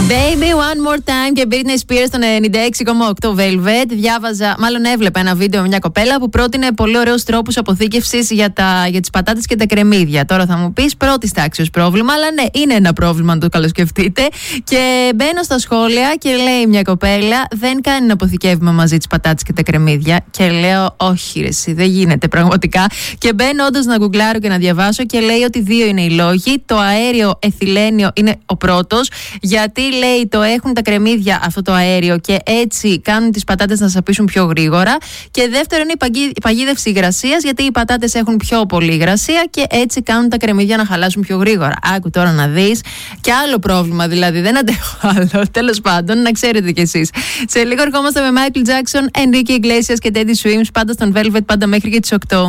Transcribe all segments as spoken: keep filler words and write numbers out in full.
Baby One More Time και Britney Spears στο ενενήντα έξι κόμμα οκτώ Velvet. Διάβαζα, μάλλον έβλεπα ένα βίντεο με μια κοπέλα που πρότεινε πολύ ωραίους τρόπους αποθήκευσης για, για τις πατάτες και τα κρεμμύδια. Τώρα θα μου πεις πρώτης τάξης πρόβλημα, αλλά ναι, είναι ένα πρόβλημα αν το καλοσκεφτείτε. Και μπαίνω στα σχόλια και λέει μια κοπέλα, δεν κάνει να αποθηκεύουμε μαζί τις πατάτες και τα κρεμμύδια. Και λέω, όχι, ρε, εσύ, δεν γίνεται πραγματικά. Και μπαίνω όντως να γκουγκλάρω και να διαβάσω και λέει ότι δύο είναι οι λόγοι. Το αέριο εθυλένιο είναι ο πρώτος, γιατί λέει το έχουν τα κρεμμύδια αυτό το αέριο και έτσι κάνουν τις πατάτες να σαπίσουν πιο γρήγορα. Και δεύτερο είναι η, παγί, η παγίδευση υγρασίας, γιατί οι πατάτες έχουν πιο πολύ υγρασία και έτσι κάνουν τα κρεμμύδια να χαλάσουν πιο γρήγορα. Άκου τώρα να δεις. Και άλλο πρόβλημα δηλαδή, δεν αντέχω άλλο. Τέλος πάντων, να ξέρετε κι εσείς. Σε λίγο ερχόμαστε με Michael Jackson, Enrique Iglesias και Teddy Swims, πάντα στον Velvet, πάντα μέχρι και τις οκτώ.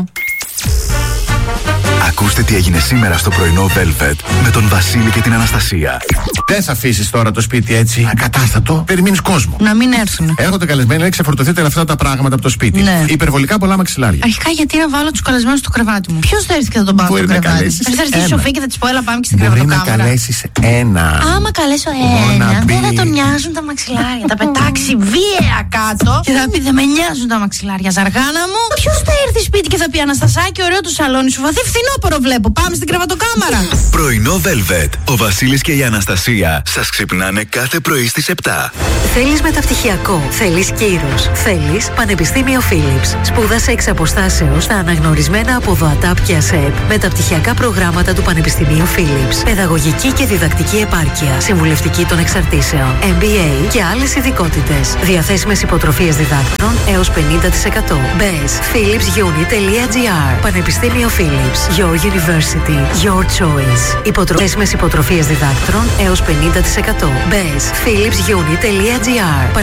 Ακούστε τι έγινε σήμερα στο πρωινό Velvet με τον Βασίλη και την Αναστασία. Δεν θα αφήσεις τώρα το σπίτι έτσι ακατάστατο. Περιμένεις κόσμο. Να μην έρθουν. Έρχονται καλεσμένοι να ξεφορτωθείτε αυτά τα πράγματα από το σπίτι. Ναι. Υπερβολικά πολλά μαξιλάρια. Αρχικά, γιατί να βάλω τους καλεσμένους στο κρεβάτι μου. Ποιος θα έρθει και θα τον πάρω στο κρεβάτι. Θα έρθει η Σοφία και θα της πω, έλα πάμε και στην κρεβατοκάμαρα. Μπορεί να καλέσεις ένα. Άμα καλέσω ένα, δεν θα τον νοιάζουν τα μαξιλάρια. Θα πετάξει βίαια κάτω και θα πει, δεν με νοιάζουν τα μαξιλάρια. Ζαργάνα μου, ποιος θα έρθει σπίτι και θα πει, Αναστασάκι, ωραίο το σαλόνι σου, βαθύ φθινόπωρο βλέπω. Πάμε στην κρεβατοκάμαρα. Πρωινό Velvet. Ο Βασίλης και η Αναστασία σας ξυπνάνε κάθε πρωί στις επτά. Θέλεις μεταπτυχιακό, θέλεις κύρος, θέλεις Πανεπιστήμιο Philips. Σπούδασε εξ αποστάσεως στα αναγνωρισμένα από ΔΟΑΤΑΠ και ΑΣΕΠ μεταπτυχιακά προγράμματα του Πανεπιστημίου Philips. Παιδαγωγική και διδακτική επάρκεια, συμβουλευτική των εξαρτήσεων, εμ μπι έι και άλλες ειδικότητες. Διαθέσιμες υποτροφίες διδάκτρων έως πενήντα τοις εκατό. Μπες philips uni τελεία gr. Πανεπιστήμιο Philips. Your University. Your choice. Υποτροφίες υποτροφίες διδάκτρων έως πενήντα τοις εκατό. Μπες philips uni τελεία gr.